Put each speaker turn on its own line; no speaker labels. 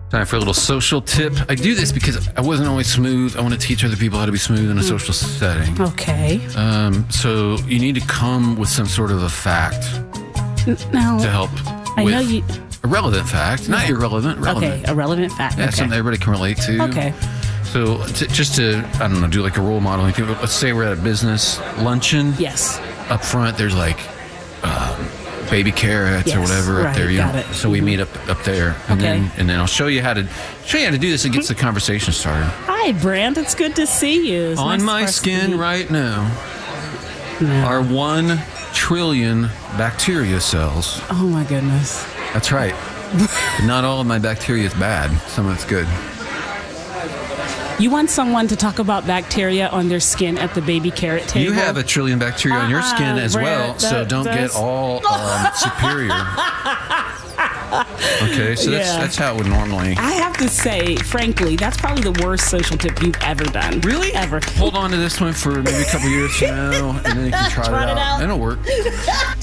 Time for a little social tip. I do this because I wasn't always smooth. I want to teach other people how to be smooth in a social setting.
Okay.
So you need to come with some sort of a fact
Now,
to help
I
with
know you.
a relevant fact, not irrelevant, relevant.
Okay, a relevant fact.
Yeah,
Okay.
something everybody can relate to.
Okay.
So just to, I don't know, do like a role modeling thing. Let's say we're at a business luncheon.
Yes.
Up front, there's like baby carrots or
Yes,
whatever up
right,
there. You
got
know?
it.
So we meet up there, and
Okay.
then I'll show you how to do this. It gets the conversation started.
Hi, Brand. It's good to see you. It's
On
nice
my
for us to
skin
meet.
right now
No.
are 1 trillion bacteria cells.
Oh my goodness.
That's right. But not all of my bacteria is bad. Some of it's good.
You want someone to talk about bacteria on their skin at the baby carrot table?
You have 1 trillion bacteria on your skin as well,
Brad,
so don't get all superior. Okay, so that's how it would normally.
I have to say, frankly, that's probably the worst social tip you've ever done.
Really?
Ever.
Hold on to this one for maybe a couple years from now, and then you can try it out. It'll work.